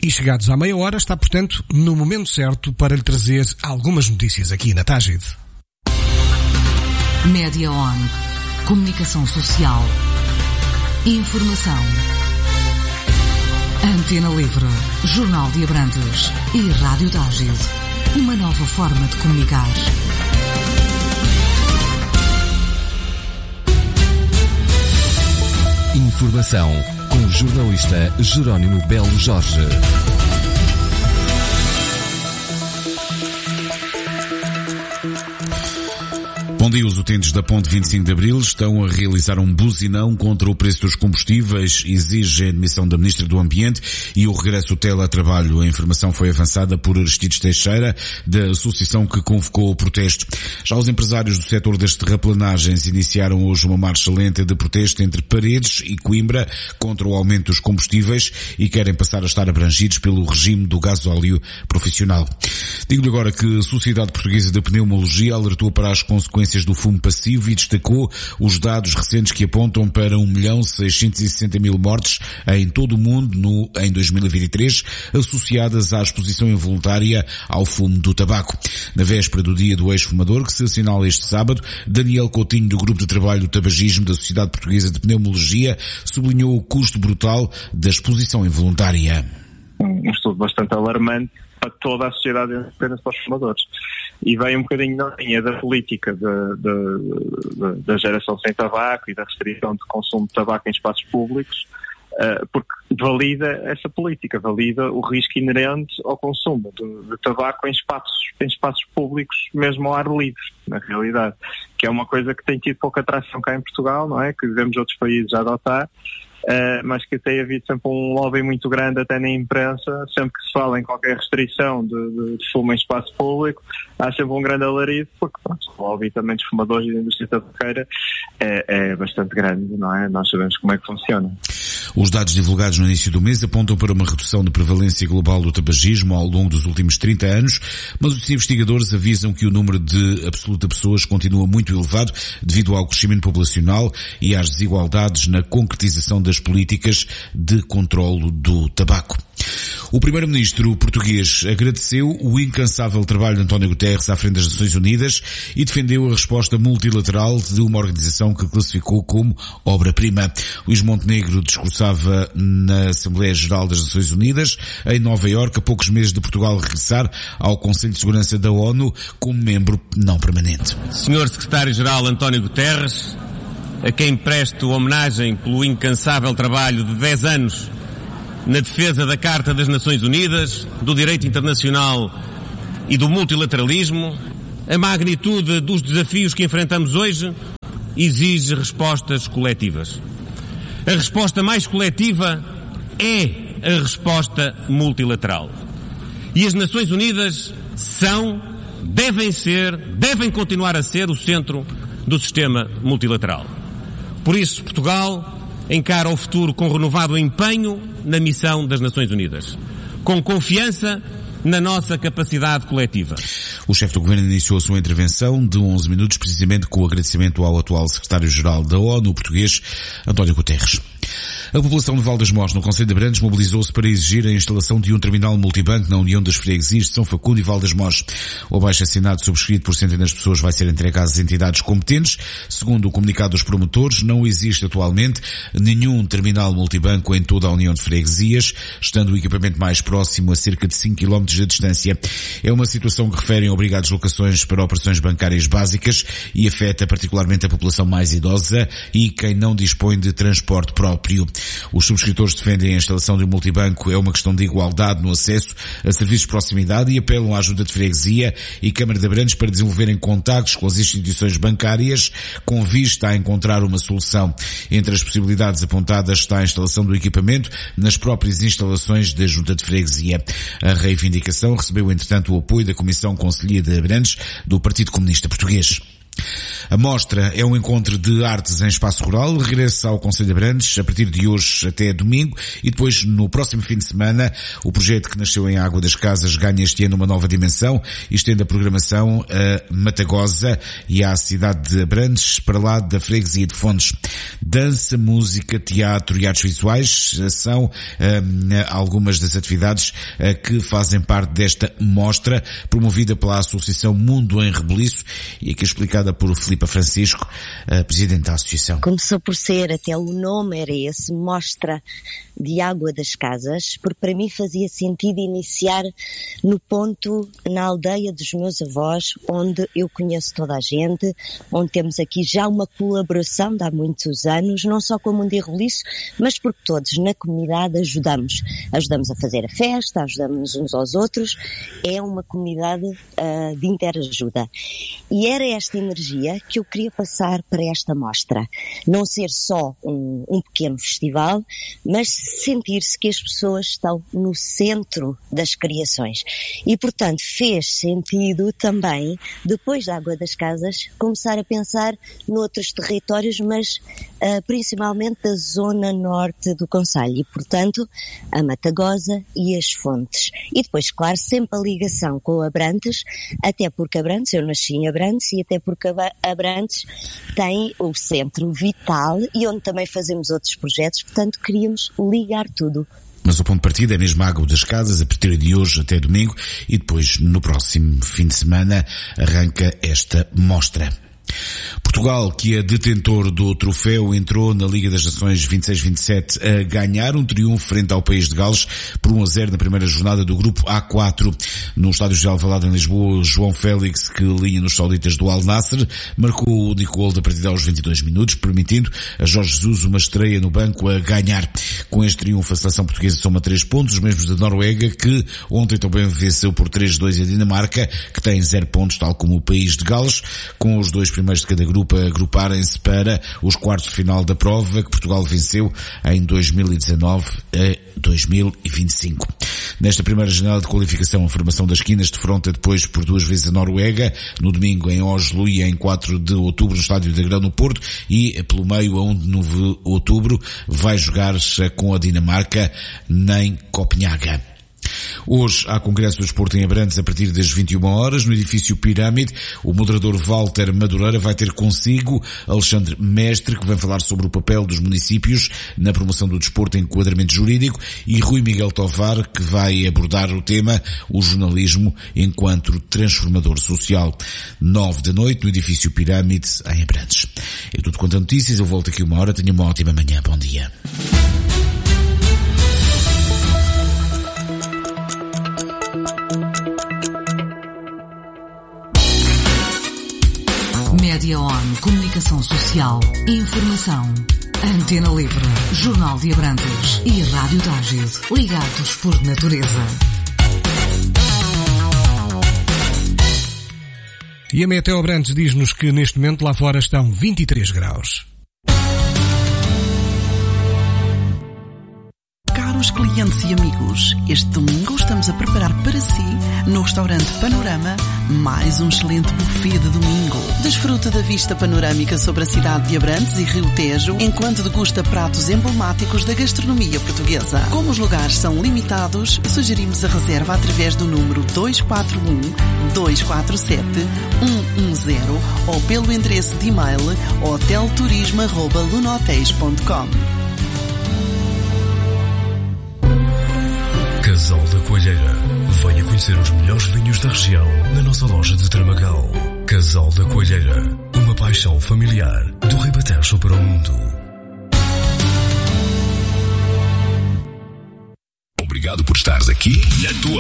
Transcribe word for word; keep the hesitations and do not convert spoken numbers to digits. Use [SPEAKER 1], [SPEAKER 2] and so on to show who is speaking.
[SPEAKER 1] E chegados à meia hora, está, portanto, no momento certo para lhe trazer algumas notícias aqui na Tágide.
[SPEAKER 2] Média On. Comunicação social. Informação. Antena Livre. Jornal de Abrantes. E Rádio Tágide. Uma nova forma de comunicar.
[SPEAKER 3] Informação com o jornalista Jerónimo Belo Jorge.
[SPEAKER 4] Bom dia, os utentes da Ponte vinte e cinco de Abril estão a realizar um buzinão contra o preço dos combustíveis, exige a admissão da Ministra do Ambiente e o regresso ao teletrabalho. A informação foi avançada por Aristides Teixeira, da associação que convocou o protesto. Já os empresários do setor das terraplanagens iniciaram hoje uma marcha lenta de protesto entre Paredes e Coimbra contra o aumento dos combustíveis e querem passar a estar abrangidos pelo regime do gasóleo profissional. Digo-lhe agora que a Sociedade Portuguesa de Pneumologia alertou para as consequências do fumo passivo e destacou os dados recentes que apontam para um milhão seiscentos e sessenta mil mortes em todo o mundo no, em dois mil e vinte e três, associadas à exposição involuntária ao fumo do tabaco. Na véspera do dia do ex-fumador, que se assinala este sábado, Daniel Coutinho, do Grupo de Trabalho do Tabagismo da Sociedade Portuguesa de Pneumologia, sublinhou o custo brutal da exposição involuntária.
[SPEAKER 5] Um estudo bastante alarmante para toda a sociedade, apenas para os fumadores. E vem um bocadinho na linha da política de, de, de, da geração sem tabaco e da restrição de consumo de tabaco em espaços públicos, uh, porque valida essa política, valida o risco inerente ao consumo de, de tabaco em espaços, em espaços públicos, mesmo ao ar livre, na realidade. Que é uma coisa que tem tido pouca atração cá em Portugal, não é? Que vemos outros países a adotar. Uh, mas que tem havido sempre um lobby muito grande até na imprensa, sempre que se fala em qualquer restrição de, de, de fumo em espaço público, há sempre um grande alarido, porque pronto, o lobby também dos fumadores e da indústria tabaqueira é, é bastante grande, não é? Nós sabemos como é que funciona.
[SPEAKER 4] Os dados divulgados no início do mês apontam para uma redução de prevalência global do tabagismo ao longo dos últimos trinta anos, mas os investigadores avisam que o número de absoluta pessoas continua muito elevado devido ao crescimento populacional e às desigualdades na concretização das políticas de controlo do tabaco. O primeiro-ministro português agradeceu o incansável trabalho de António Guterres à frente das Nações Unidas e defendeu a resposta multilateral de uma organização que classificou como obra-prima. Luís Montenegro discursava na Assembleia Geral das Nações Unidas em Nova Iorque, a poucos meses de Portugal regressar ao Conselho de Segurança da ONU como membro não permanente.
[SPEAKER 6] senhor Secretário-Geral António Guterres, a quem presto homenagem pelo incansável trabalho de dez anos na defesa da Carta das Nações Unidas, do direito internacional e do multilateralismo, a magnitude dos desafios que enfrentamos hoje exige respostas coletivas. A resposta mais coletiva é a resposta multilateral. E as Nações Unidas são, devem ser, devem continuar a ser o centro do sistema multilateral. Por isso, Portugal encara o futuro com renovado empenho na missão das Nações Unidas, com confiança na nossa capacidade coletiva.
[SPEAKER 4] O chefe do governo iniciou a sua intervenção de onze minutos, precisamente com o agradecimento ao atual secretário-geral da ONU, o português António Guterres. A população de Val das Mós, no Concelho de Abrantes, mobilizou-se para exigir a instalação de um terminal multibanco na União das Freguesias de São Facundo e Val das Mós. O abaixo-assinado subscrito por centenas de pessoas vai ser entregue às entidades competentes. Segundo o comunicado dos promotores, não existe atualmente nenhum terminal multibanco em toda a União de Freguesias, estando o equipamento mais próximo a cerca de cinco quilómetros de distância. É uma situação que referem a obrigadas locações para operações bancárias básicas e afeta particularmente a população mais idosa e quem não dispõe de transporte próprio. Os subscritores defendem a instalação de um multibanco é uma questão de igualdade no acesso a serviços de proximidade e apelam à ajuda de freguesia e Câmara de Abrantes para desenvolverem contactos com as instituições bancárias com vista a encontrar uma solução. Entre as possibilidades apontadas está a instalação do equipamento nas próprias instalações da Junta de Freguesia. A reivindicação recebeu, entretanto, o apoio da Comissão Conselhia de Abrantes do Partido Comunista Português. A mostra é um encontro de artes em espaço rural, regressa ao Concelho de Abrantes a partir de hoje até domingo e depois no próximo fim de semana o projeto que nasceu em Água das Casas ganha este ano uma nova dimensão e estende a programação a Matagosa e à cidade de Abrantes para lá da freguesia de Fontes. Dança, música, teatro e artes visuais são hum, algumas das atividades uh, que fazem parte desta mostra promovida pela Associação Mundo em Rebuliço e aqui explicada por Filipa Francisco, a presidente da associação.
[SPEAKER 7] Começou por ser, até o nome era esse, Mostra de Água das Casas, porque para mim fazia sentido iniciar no ponto, na aldeia dos meus avós, onde eu conheço toda a gente, onde temos aqui já uma colaboração de há muitos anos, não só com o Mundo em Rebuliço, mas porque todos na comunidade ajudamos. Ajudamos a fazer a festa, ajudamos uns aos outros, é uma comunidade uh, de interajuda. E era esta energia que eu queria passar para esta mostra. Não ser só um, um pequeno festival, mas sentir-se que as pessoas estão no centro das criações. E, portanto, fez sentido também, depois da Água das Casas, começar a pensar noutros territórios, mas uh, principalmente da zona norte do concelho. E, portanto, a Matagosa e as Fontes. E depois, claro, sempre a ligação com Abrantes, até porque Abrantes, eu nasci em Abrantes, e até porque Abrantes tem o centro vital e onde também fazemos outros projetos, portanto queríamos ligar tudo.
[SPEAKER 4] Mas o ponto de partida é mesmo a Água das Casas, a partir de hoje até domingo, e depois no próximo fim de semana arranca esta mostra. Portugal, que é detentor do troféu, entrou na Liga das Nações vinte e seis vinte e sete a ganhar um triunfo frente ao país de Gales por um a zero na primeira jornada do grupo A quatro. No estádio de Alvalade em Lisboa, João Félix, que linha nos sauditas do Al Nassr, marcou o único gol da partida aos vinte e dois minutos, permitindo a Jorge Jesus uma estreia no banco a ganhar. Com este triunfo, a seleção portuguesa soma três pontos, os mesmos da Noruega, que ontem também venceu por três a dois a Dinamarca, que tem zero pontos, tal como o país de Gales, com os dois primeiros de cada grupo a agruparem-se para os quartos de final da prova, que Portugal venceu em dois mil e dezanove a dois mil e vinte e cinco. Nesta primeira janela de qualificação, a formação das quinas defronta depois por duas vezes a Noruega, no domingo em Oslo e em quatro de outubro no estádio da Grão no Porto, e pelo meio a um de outubro vai jogar com a Dinamarca em Copenhaga. Hoje há Congresso do Desporto em Abrantes a partir das vinte e uma horas, no edifício Pirâmide. O moderador Walter Madureira vai ter consigo Alexandre Mestre, que vai falar sobre o papel dos municípios na promoção do desporto em enquadramento jurídico, e Rui Miguel Tovar, que vai abordar o tema o jornalismo enquanto transformador social. Nove da noite no edifício Pirâmide em Abrantes. É tudo quanto a notícias, eu volto aqui uma hora, tenha uma ótima manhã, bom dia.
[SPEAKER 2] Média On, comunicação social, informação. Antena Livre, Jornal de Abrantes e Rádio Tágil, ligados por natureza.
[SPEAKER 1] E a Meteo Abrantes diz-nos que neste momento lá fora estão vinte e três graus.
[SPEAKER 8] Caros clientes e amigos, este domingo estamos a preparar para si, no restaurante Panorama, mais um excelente buffet de domingo. Desfruta da vista panorâmica sobre a cidade de Abrantes e Rio Tejo, enquanto degusta pratos emblemáticos da gastronomia portuguesa. Como os lugares são limitados, sugerimos a reserva através do número dois quatro um, dois quatro sete, um um zero ou pelo endereço de e-mail hotelturismo arroba lunotéis ponto com.
[SPEAKER 9] Casal da Coelheira. Venha conhecer os melhores vinhos da região na nossa loja de Tramagal. Casal da Coelheira. Uma paixão familiar do Ribatejo para o mundo.
[SPEAKER 10] Obrigado por estares aqui na tua